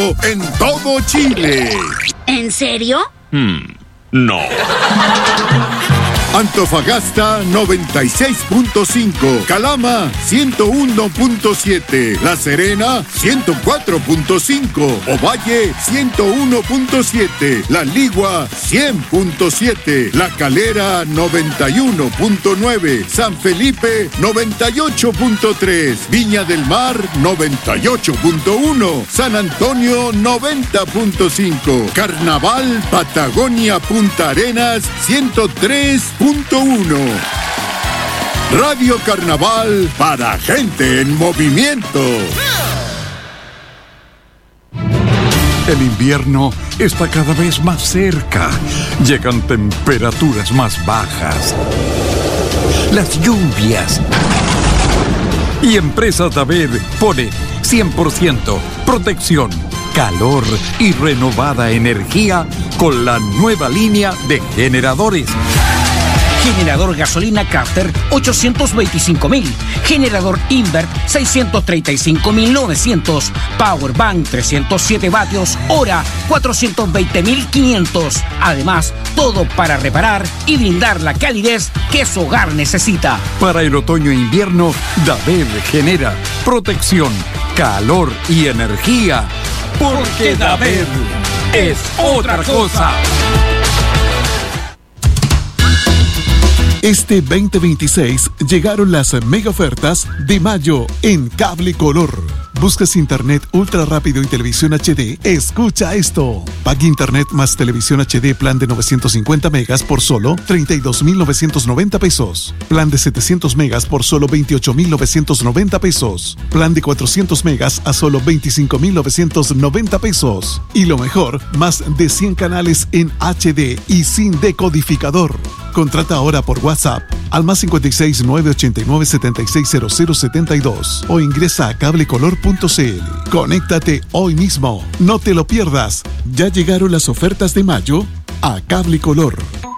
supermercado en todo Chile. ¿En serio? No. Antofagasta 96.5, Calama 101.7, La Serena 104.5, Ovalle 101.7, La Ligua 100.7, La Calera 91.9, San Felipe 98.3, Viña del Mar 98.1, San Antonio 90.5, Carnaval Patagonia Punta Arenas 103.1. Radio Carnaval para gente en movimiento. El invierno está cada vez más cerca. Llegan temperaturas más bajas. Las lluvias. Y Empresas David pone 100% protección, calor y renovada energía con la nueva línea de generadores. Generador gasolina Carter 825.000, generador Invert 635.900, Powerbank 307 vatios hora 420.500. Además, todo para reparar y brindar la calidez que su hogar necesita. Para el otoño e invierno, David genera protección, calor y energía. Porque David es otra cosa. Este 2026 llegaron las mega ofertas de mayo en Cable Color. ¿Buscas internet ultra rápido y televisión HD? Escucha esto. Pague internet más televisión HD plan de 950 megas por solo 32.990 pesos. Plan de 700 megas por solo 28.990 pesos. Plan de 400 megas a solo 25.990 pesos. Y lo mejor, más de 100 canales en HD y sin decodificador. Contrata ahora por WhatsApp al más 56 989 760072 o ingresa a cablecolor.cl. Conéctate hoy mismo. No te lo pierdas. Ya llegaron las ofertas de mayo a Cable Color.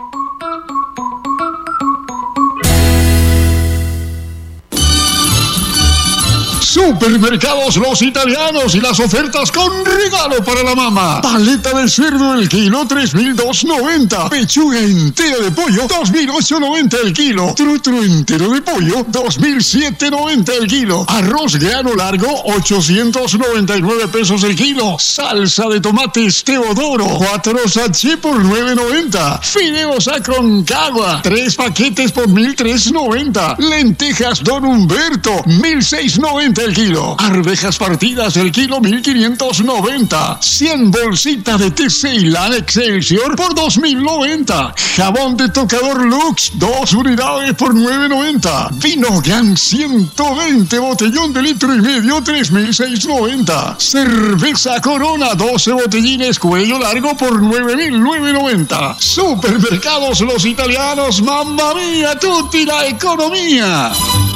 Supermercados Los Italianos y las ofertas con regalo para la mamá. Paleta de cerdo el kilo, 3.290. Pechuga entera de pollo, 2.890 el kilo. Trutro entero de pollo, 2.790 el kilo. Arroz grano largo, 899 pesos el kilo. Salsa de tomates Teodoro, 4 sachets por 9.90. Fideos Aconcagua, 3 paquetes por 1.390. Lentejas Don Humberto, 1.690 el kilo. Arvejas partidas el kilo, 1.590. 100 bolsitas de té Ceilán Excelsior por 2.090. Jabón de tocador Lux, 2 unidades por 9.90. Vino Gran 120 botellón de 1,5 litros, 3.690. Cerveza Corona, 12 botellines cuello largo por 9.990. Supermercados Los Italianos, mamma mía, tutti la economía.